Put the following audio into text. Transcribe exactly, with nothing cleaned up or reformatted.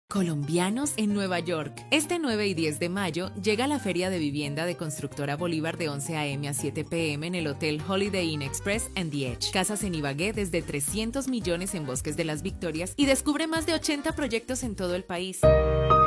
Colombianos en Nueva York. Este nueve y diez de mayo llega la Feria de Vivienda de Constructora Bolívar de once a eme a siete pe eme en el Hotel Holiday Inn Express and The Edge. Casas en Ibagué desde trescientos millones en Bosques de las Victorias y descubre más de ochenta proyectos en todo el país.